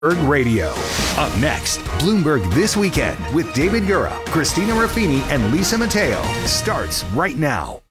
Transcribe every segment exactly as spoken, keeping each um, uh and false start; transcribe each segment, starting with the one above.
Bloomberg Radio. Up next, Bloomberg This Weekend with David Gura, Christina Ruffini, and Lisa Mateo starts right now.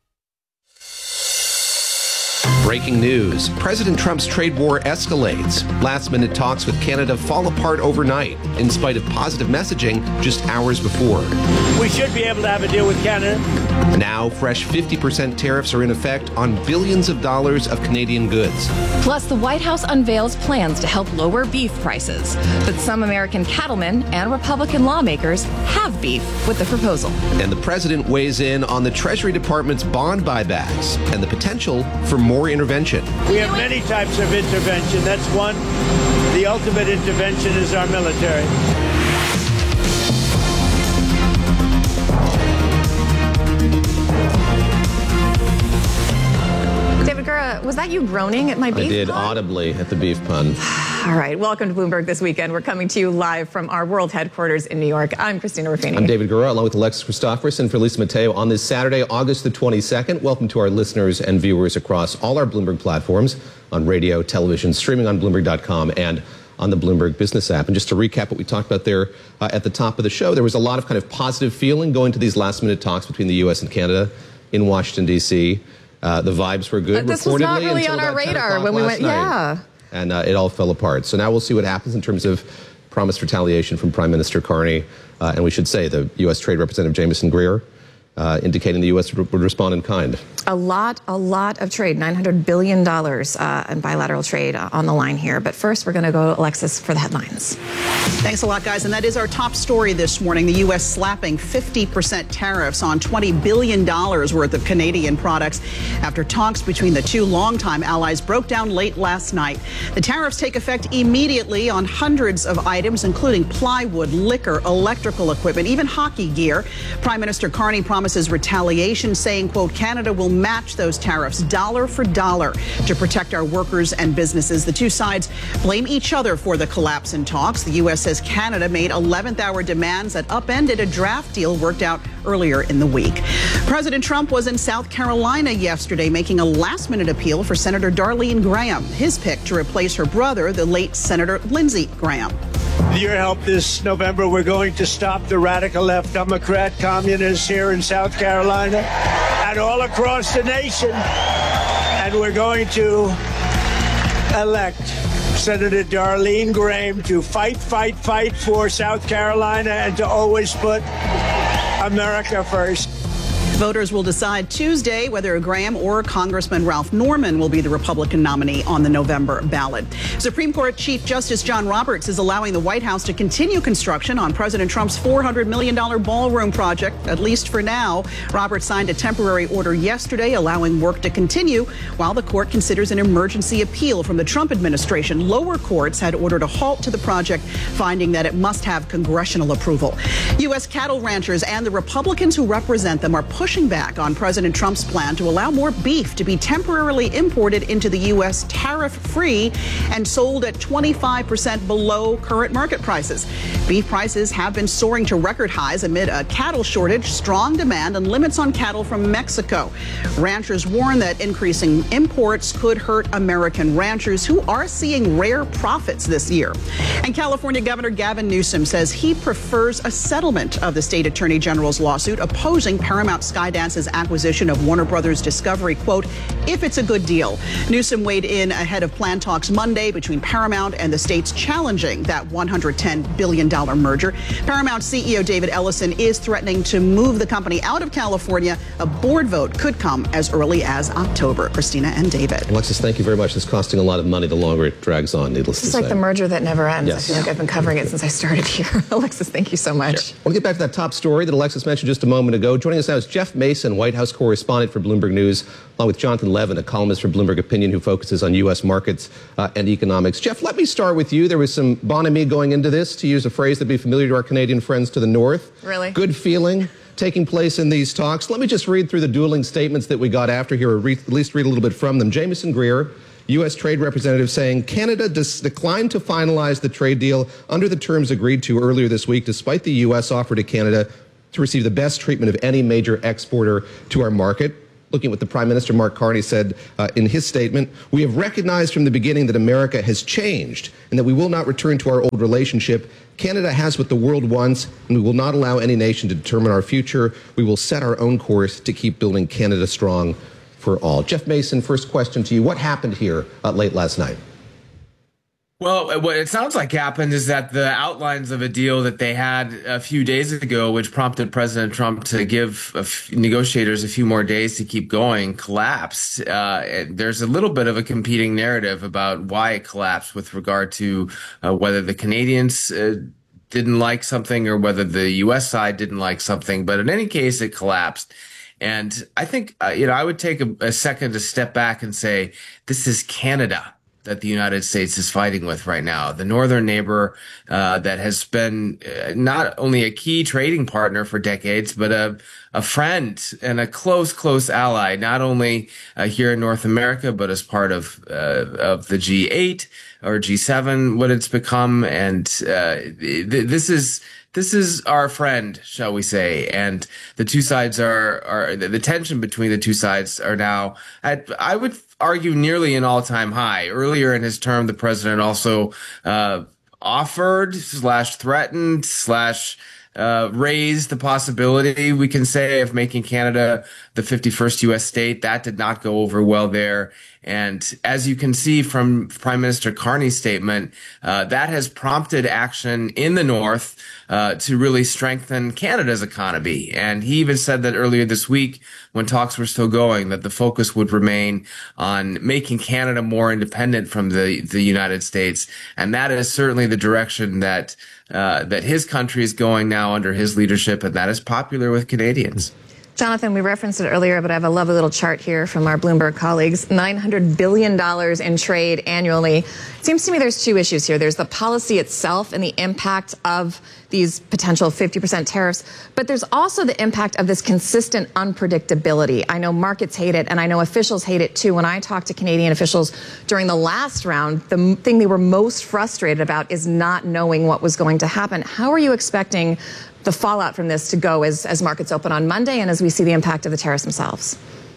Breaking news. President Trump's trade war escalates. Last-minute talks with Canada fall apart overnight, in spite of positive messaging just hours before. We should be able to have a deal with Canada. Now, fresh fifty percent tariffs are in effect on billions of dollars of Canadian goods. Plus, the White House unveils plans to help lower beef prices. But some American cattlemen and Republican lawmakers have beef with the proposal. And the president weighs in on the Treasury Department's bond buybacks and the potential for more intervention. We have many types of intervention. That's one. The ultimate intervention is our military. David Gura, was that you groaning at my beef I did pun? audibly at the beef pun. All right, welcome to Bloomberg This Weekend. We're coming to you live from our world headquarters in New York. I'm Christina Ruffini. I'm David Gura, along with Alexis Christoforous and for Lisa Mateo on this Saturday, August the twenty-second. Welcome to our listeners and viewers across all our Bloomberg platforms on radio, television, streaming on Bloomberg dot com, and on the Bloomberg Business app. And just to recap what we talked about there uh, at the top of the show, there was a lot of kind of positive feeling going to these last-minute talks between the U S and Canada in Washington, D C Uh, the vibes were good. Uh, this was not really on our radar when we went, yeah. And uh, it all fell apart. So now we'll see what happens in terms of promised retaliation from Prime Minister Carney. Uh, and we should say the U S Trade Representative Jamieson Greer uh, indicating the U S would respond in kind. A lot, a lot of trade, nine hundred billion dollars uh, in bilateral trade uh, on the line here. But first, we're going to go to Alexis for the headlines. Thanks a lot, guys. And that is our top story this morning. The U S slapping fifty percent tariffs on twenty billion dollars worth of Canadian products after talks between the two longtime allies broke down late last night. The tariffs take effect immediately on hundreds of items, including plywood, liquor, electrical equipment, even hockey gear. Prime Minister Carney promises retaliation, saying, quote, Canada will match those tariffs dollar for dollar to protect our workers and businesses. The two sides blame each other for the collapse in talks. The U S says Canada made eleventh hour demands that upended a draft deal worked out earlier in the week. President Trump was in South Carolina yesterday making a last-minute appeal for Senator Darlene Graham, his pick to replace her brother, the late Senator Lindsey Graham. With your help this November, we're going to stop the radical left Democrat communists here in South Carolina and all across the nation. And we're going to elect Senator Darlene Graham to fight, fight, fight for South Carolina and to always put America first. Voters will decide Tuesday whether Graham or Congressman Ralph Norman will be the Republican nominee on the November ballot. Supreme Court Chief Justice John Roberts is allowing the White House to continue construction on President Trump's four hundred million dollars ballroom project, at least for now. Roberts signed a temporary order yesterday allowing work to continue while the court considers an emergency appeal from the Trump administration. Lower courts had ordered a halt to the project, finding that it must have congressional approval. U S cattle ranchers and the Republicans who represent them are pushing back on President Trump's plan to allow more beef to be temporarily imported into the U S tariff-free and sold at twenty-five percent below current market prices. Beef prices have been soaring to record highs amid a cattle shortage, strong demand, and limits on cattle from Mexico. Ranchers warn that increasing imports could hurt American ranchers who are seeing rare profits this year. And California Governor Gavin Newsom says he prefers a settlement of the state attorney general's lawsuit opposing Paramount Skydance's acquisition of Warner Brothers Discovery, quote, if it's a good deal. Newsom weighed in ahead of planned talks Monday between Paramount and the states challenging that one hundred ten billion dollars merger. Paramount C E O David Ellison is threatening to move the company out of California. A board vote could come as early as October. Christina and David. Alexis, thank you very much. It's costing a lot of money the longer it drags on, needless to say. It's like the merger that never ends. Yes. I feel like I've been covering it since I started here. Alexis, thank you so much. Sure. I want to get back to that top story that Alexis mentioned just a moment ago. Joining us now is Jeff Mason, White House correspondent for Bloomberg News, along with Jonathan Levin, a columnist for Bloomberg Opinion who focuses on U S markets uh, and economics. Jeff, let me start with you. There was some bonhomie going into this, to use a phrase that'd be familiar to our Canadian friends to the north. Really? Good feeling taking place in these talks. Let me just read through the dueling statements that we got after here, or re- at least read a little bit from them. Jamieson Greer, U S Trade Representative, saying Canada dis- declined to finalize the trade deal under the terms agreed to earlier this week, despite the U S offer to Canada to receive the best treatment of any major exporter to our market. looking at what the Prime Minister, Mark Carney, said uh, in his statement. We have recognized from the beginning that America has changed and that we will not return to our old relationship. Canada has what the world wants, and we will not allow any nation to determine our future. We will set our own course to keep building Canada strong for all. Jeff Mason, first question to you. What happened here uh, late last night? Well, what it sounds like happened is that the outlines of a deal that they had a few days ago, which prompted President Trump to give a f- negotiators a few more days to keep going, collapsed. Uh, there's a little bit of a competing narrative about why it collapsed with regard to uh, whether the Canadians uh, didn't like something or whether the U S side didn't like something. But in any case, it collapsed. And I think, uh, you know, I would take a, a second to step back and say, this is Canada that the United States is fighting with right now. The northern neighbor uh, that has been uh, not only a key trading partner for decades, but a, a friend and a close, close ally, not only uh, here in North America, but as part of uh, of the G eight or G seven, what it's become. And uh, th- this is this is our friend, shall we say. And the two sides are, are the tension between the two sides are now at, I would argue, nearly an all-time high. Earlier in his term, the president also uh, offered slash threatened slash uh, raised the possibility, we can say, of making Canada the fifty-first U S state. That did not go over well there. And as you can see from Prime Minister Carney's statement, uh, that has prompted action in the North uh, to really strengthen Canada's economy. And he even said that earlier this week, when talks were still going, that the focus would remain on making Canada more independent from the, the United States. And that is certainly the direction that uh, that his country is going now under his leadership, and that is popular with Canadians. Jonathan, we referenced it earlier, but I have a lovely little chart here from our Bloomberg colleagues. nine hundred billion dollars in trade annually. It seems to me there's two issues here. There's the policy itself and the impact of these potential fifty percent tariffs, but there's also the impact of this consistent unpredictability. I know markets hate it, and I know officials hate it too. When I talked to Canadian officials during the last round, the thing they were most frustrated about is not knowing what was going to happen. How are you expecting the fallout from this to go as, as markets open on Monday and as we see the impact of the tariffs themselves?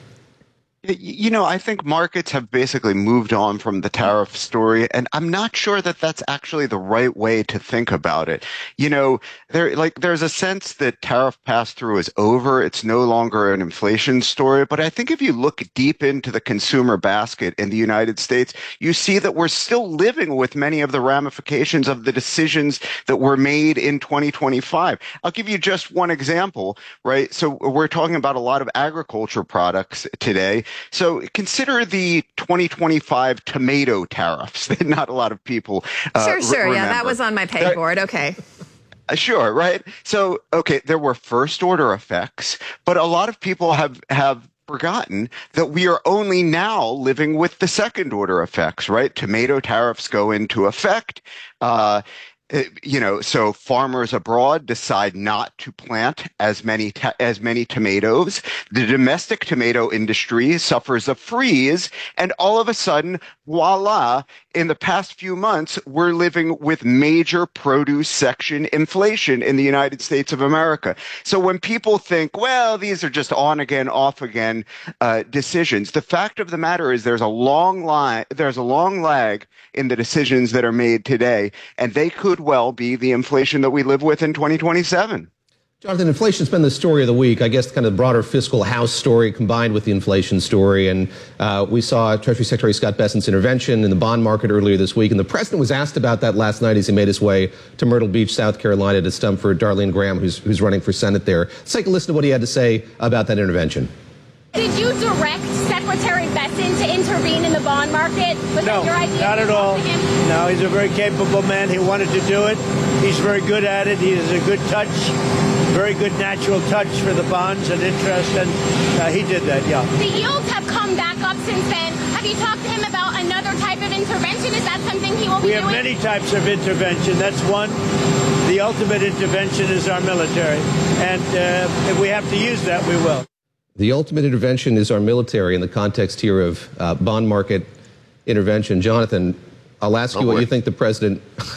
You know, I think markets have basically moved on from the tariff story, and I'm not sure that that's actually the right way to think about it. You know, there like there's a sense that tariff pass-through is over. It's no longer an inflation story. But I think if you look deep into the consumer basket in the United States, you see that we're still living with many of the ramifications of the decisions that were made in twenty twenty-five. I'll give you just one example, right? So we're talking about a lot of agriculture products today. So consider the twenty twenty-five tomato tariffs that not a lot of people uh, Sure, sure. re- yeah, that was on my pegboard. Okay. Uh, sure, right? So, okay, there were first order effects, but a lot of people have, have forgotten that we are only now living with the second order effects, right? Tomato tariffs go into effect. Uh, You know, so farmers abroad decide not to plant as many ta- as many tomatoes. The domestic tomato industry suffers a freeze, and all of a sudden, voila! In the past few months, we're living with major produce section inflation in the United States of America. So when people think, well, these are just on again, off again uh, decisions, the fact of the matter is there's a long line, there's a long lag in the decisions that are made today, and they could well be the inflation that we live with in twenty twenty-seven. Jonathan, inflation's been the story of the week. I guess kind of the broader fiscal house story combined with the inflation story. And uh, we saw Treasury Secretary Scott Bessent's intervention in the bond market earlier this week. And the president was asked about that last night as he made his way to Myrtle Beach, South Carolina, to stump for Darlene Graham, who's, who's running for Senate there. Let's take a listen to what he had to say about that intervention. Did you direct Secretary Bessent to intervene in the bond market? Was No, that your idea? not at all. No, he's a very capable man. He wanted to do it. He's very good at it. He has a good touch, very good natural touch for the bonds and interest, and uh, he did that, yeah. The yields have come back up since then. Have you talked to him about another type of intervention? Is that something he will be We doing? have many types of intervention. That's one. The ultimate intervention is our military, and uh, if we have to use that, we will. The ultimate intervention is our military in the context here of uh, bond market intervention. Jonathan, I'll ask you Oh, what boy. you think the president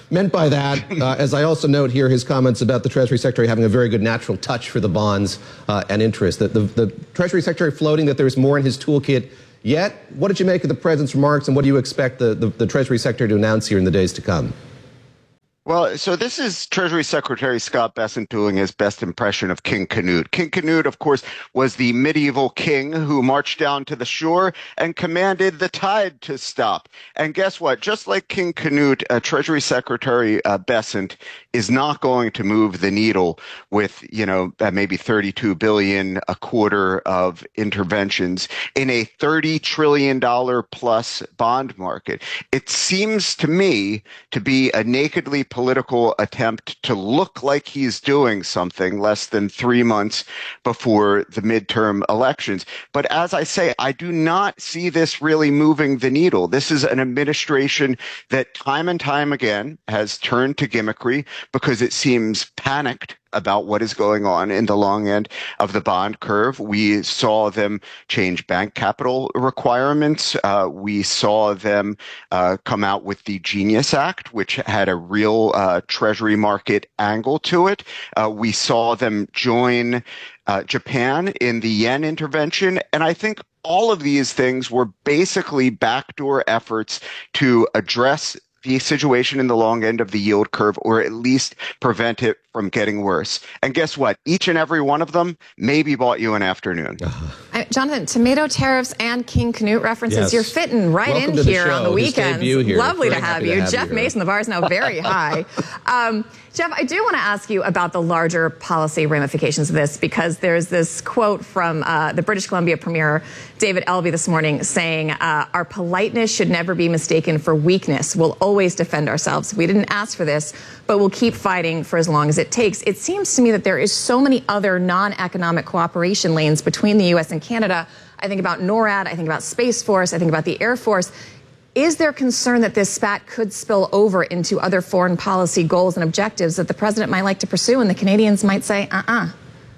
meant by that, uh, as I also note here, his comments about the Treasury Secretary having a very good natural touch for the bonds uh, and interest. The, the, the Treasury Secretary floating that there's more in his toolkit yet. What did you make of the President's remarks, and what do you expect the, the, the Treasury Secretary to announce here in the days to come? Well, so this is Treasury Secretary Scott Bessent doing his best impression of King Canute. King Canute, of course, was the medieval king who marched down to the shore and commanded the tide to stop. And guess what? Just like King Canute, uh, Treasury Secretary uh, Bessent is not going to move the needle with, you know, uh, maybe thirty-two billion dollars a quarter of interventions in a thirty trillion dollars plus bond market. It seems to me to be a nakedly political attempt to look like he's doing something less than three months before the midterm elections. But as I say, I do not see this really moving the needle. This is an administration that time and time again has turned to gimmickry because it seems panicked about what is going on in the long end of the bond curve. We saw them change bank capital requirements. Uh, we saw them uh, come out with the Genius Act, which had a real uh, treasury market angle to it. Uh, we saw them join uh, Japan in the yen intervention. And I think all of these things were basically backdoor efforts to address the situation in the long end of the yield curve, or at least prevent it from getting worse. And guess what? Each and every one of them maybe bought you an afternoon. Uh, Jonathan, tomato tariffs and King Canute references, yes. You're fitting right Welcome in to the here show. on the His weekends. here. Lovely Very to have to you. have Jeff you Mason, the bar is now very high. Um, Jeff, I do want to ask you about the larger policy ramifications of this, because there's this quote from uh, the British Columbia Premier, David Elby, this morning saying, uh, our politeness should never be mistaken for weakness. We'll always defend ourselves. We didn't ask for this, but we'll keep fighting for as long as it takes. It seems to me that there is so many other non-economic cooperation lanes between the U S and Canada. I think about NORAD, I think about Space Force, I think about the Air Force. Is there concern that this spat could spill over into other foreign policy goals and objectives that the president might like to pursue, and the Canadians might say, uh-uh?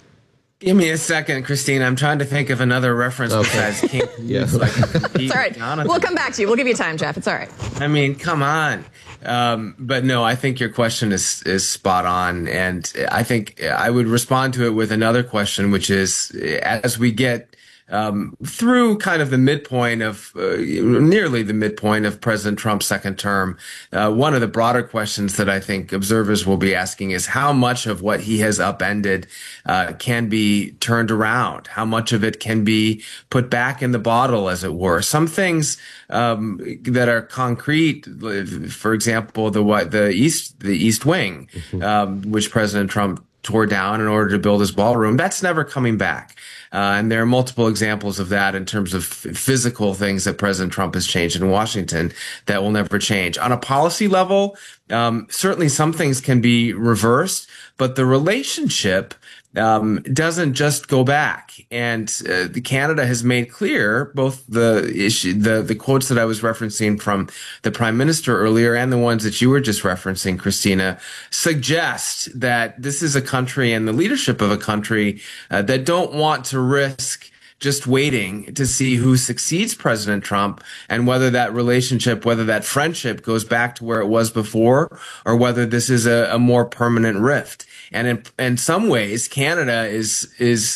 Give me a second, Christine. I'm trying to think of another reference okay. besides King Canute. Yeah. So I can compete it's all right. Jonathan. We'll come back to you. We'll give you time, Jeff. It's all right. I mean, come on. Um, but no, I think your question is, is spot on. And I think I would respond to it with another question, which is, as we get Um, through kind of the midpoint of, uh, nearly the midpoint of President Trump's second term, uh, one of the broader questions that I think observers will be asking is how much of what he has upended uh, can be turned around? How much of it can be put back in the bottle, as it were? Some things um, that are concrete, for example, the what the East the East Wing, mm-hmm. um, which President Trump tore down in order to build his ballroom, that's never coming back. Uh, and there are multiple examples of that in terms of f- physical things that President Trump has changed in Washington that will never change. On a policy level, um, certainly some things can be reversed, but the relationship um, doesn't just go back. And uh, Canada has made clear, both the issue, the, the quotes that I was referencing from the Prime Minister earlier and the ones that you were just referencing, Christina, suggest that this is a country and the leadership of a country uh, that don't want to risk just waiting to see who succeeds President Trump, and whether that relationship, whether that friendship goes back to where it was before, or whether this is a, a more permanent rift. And in, in some ways, Canada is is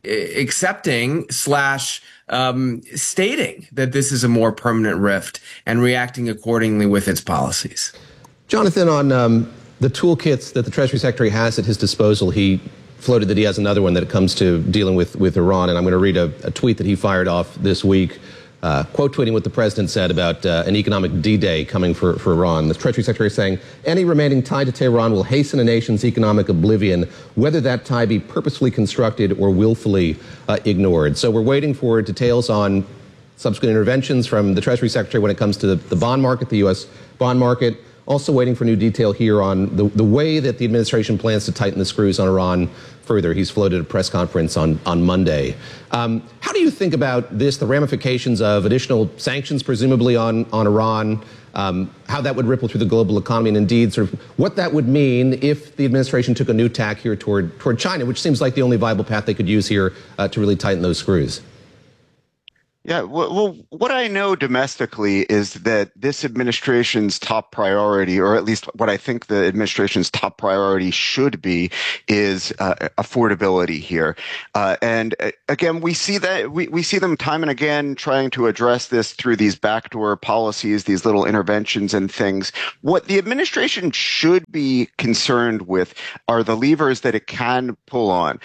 accepting slash um, stating that this is a more permanent rift and reacting accordingly with its policies. Jonathan, on um, the toolkits that the Treasury Secretary has at his disposal, he floated that he has another one that it comes to dealing with, with Iran. And I'm going to read a, a tweet that he fired off this week, uh, quote tweeting what the president said about uh, an economic D-Day coming for, for Iran. The Treasury Secretary is saying, any remaining tie to Tehran will hasten a nation's economic oblivion, whether that tie be purposefully constructed or willfully uh, ignored. So we're waiting for details on subsequent interventions from the Treasury Secretary when it comes to the, the bond market, the U S bond market. Also waiting for new detail here on the, the way that the administration plans to tighten the screws on Iran further. He's floated a press conference on, on Monday. Um, how do you think about this, the ramifications of additional sanctions, presumably on, on Iran, um, how that would ripple through the global economy, and indeed sort of what that would mean if the administration took a new tack here toward, toward China, which seems like the only viable path they could use here uh, to really tighten those screws? Yeah, well, well, what I know domestically is that this administration's top priority, or at least what I think the administration's top priority should be, is uh, affordability here. Uh, and uh, again, we see that we, we see them time and again trying to address this through these backdoor policies, these little interventions and things. What the administration should be concerned with are the levers that it can pull on.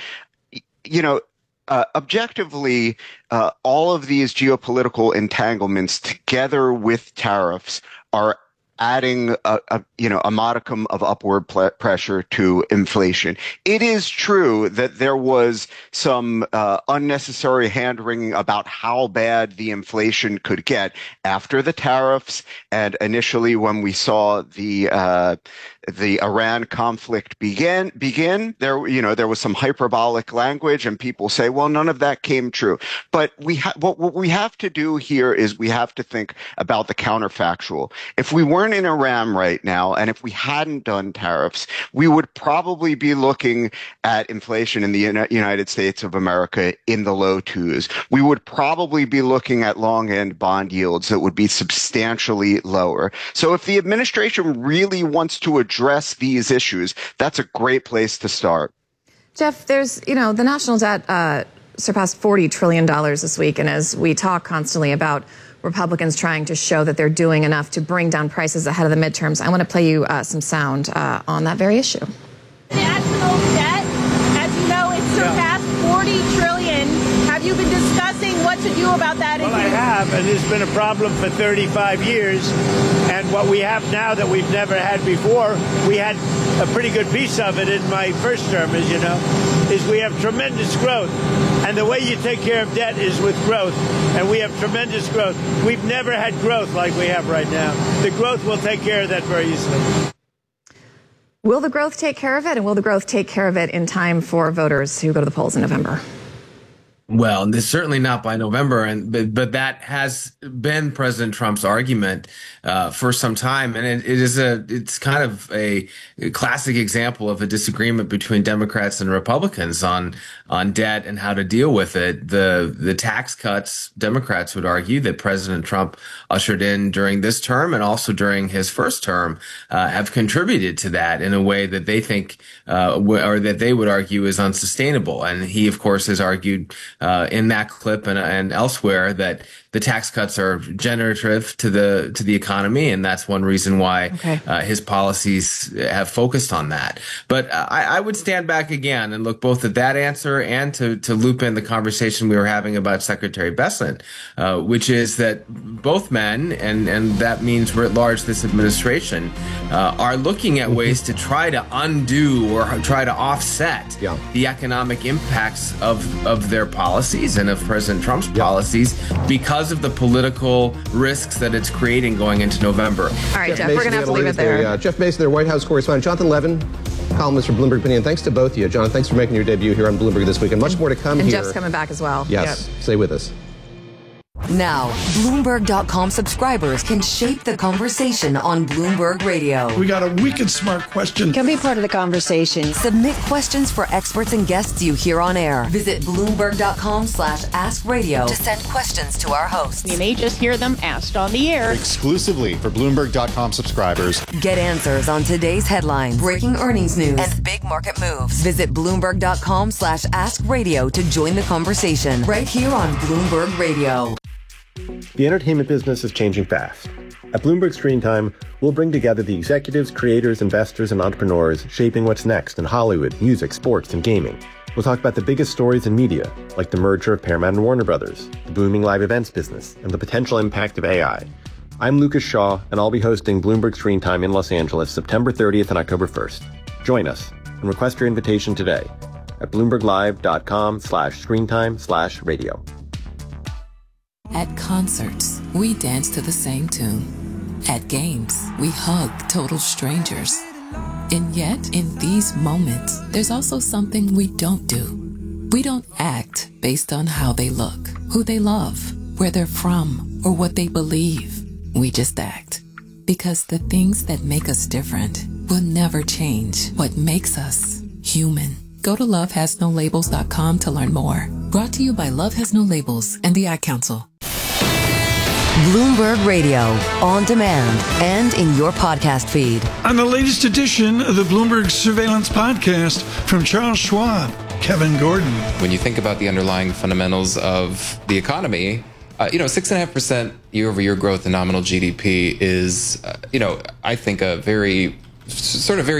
You know, Uh, objectively, uh, all of these geopolitical entanglements together with tariffs are adding a, a you know a modicum of upward pl- pressure to inflation. It is true that there was some uh, unnecessary hand-wringing about how bad the inflation could get after the tariffs, and initially when we saw the uh, the Iran conflict begin. Begin there, you know, there was some hyperbolic language, and people say, well, none of that came true. But we ha- what, what we have to do here is we have to think about the counterfactual. If we weren't in Iran right now, and if we hadn't done tariffs, we would probably be looking at inflation in the United States of America in the low twos. We would probably be looking at long end bond yields that would be substantially lower. So if the administration really wants to address these issues, that's a great place to start. Jeff, there's, you know, the national debt uh, surpassed forty trillion dollars this week. And as we talk constantly about Republicans trying to show that they're doing enough to bring down prices ahead of the midterms, I want to play you uh, some sound uh, on that very issue. National debt, as you know, it surpassed forty trillion dollars. Have you been discussing what to do about that? Well, I have, and it's been a problem for thirty-five years. And what we have now that we've never had before, we had a pretty good piece of it in my first term, as you know, is we have tremendous growth. And the way you take care of debt is with growth. And we have tremendous growth. We've never had growth like we have right now. The growth will take care of that very easily. Will the growth take care of it? And will the growth take care of it in time for voters who go to the polls in November? Well, it's certainly not by November, and but, but that has been President Trump's argument uh, for some time, and it, it is a it's kind of a classic example of a disagreement between Democrats and Republicans on on debt and how to deal with it. The the tax cuts, Democrats would argue that President Trump ushered in during this term and also during his first term uh, have contributed to that in a way that they think uh, w- or that they would argue is unsustainable. And he, of course, has argued Uh, in that clip and, and elsewhere that the tax cuts are generative to the to the economy, and that's one reason why okay. uh, his policies have focused on that. But uh, I, I would stand back again and look both at that answer and to to loop in the conversation we were having about Secretary Bessent, uh, which is that both men, and and that means writ large this administration, uh, are looking at ways to try to undo or try to offset yeah. the economic impacts of of their policies and of President Trump's yeah. policies because of the political risks that it's creating going into November. All right, Jeff, Jeff we're going to have to leave it there. there. Uh, Jeff Mason, their White House correspondent. Jonathan Levin, columnist for Bloomberg Opinion. Thanks to both of you. Jonathan, thanks for making your debut here on Bloomberg this week, and much more to come and here. And Jeff's coming back as well. Yes, yep. Stay with us. Now, Bloomberg dot com subscribers can shape the conversation on Bloomberg Radio. We got a wicked smart question. Can be part of the conversation. Submit questions for experts and guests you hear on air. Visit Bloomberg dot com slash ask radio to send questions to our hosts. You may just hear them asked on the air. Exclusively for Bloomberg dot com subscribers. Get answers on today's headlines, breaking earnings news, and big market moves. Visit Bloomberg dot com slash ask radio to join the conversation right here on Bloomberg Radio. The entertainment business is changing fast. At Bloomberg Screen Time, we'll bring together the executives, creators, investors, and entrepreneurs shaping what's next in Hollywood, music, sports, and gaming. We'll talk about the biggest stories in media, like the merger of Paramount and Warner Brothers, the booming live events business, and the potential impact of A I. I'm Lucas Shaw, and I'll be hosting Bloomberg Screen Time in Los Angeles September thirtieth and October first. Join us and request your invitation today at bloomberg live dot com slash screentime slash radio. At concerts, we dance to the same tune. At games, we hug total strangers. And yet, in these moments, there's also something we don't do. We don't act based on how they look, who they love, where they're from, or what they believe. We just act. Because the things that make us different will never change what makes us human. Go to love has no labels dot com to learn more. Brought to you by Love Has No Labels and the Ad Council. Bloomberg Radio, on demand and in your podcast feed. On the latest edition of the Bloomberg Surveillance Podcast from Charles Schwab, Kevin Gordon. When you think about the underlying fundamentals of the economy, uh, you know, six and a half percent year-over-year growth in nominal G D P is, uh, you know, I think a very sort of very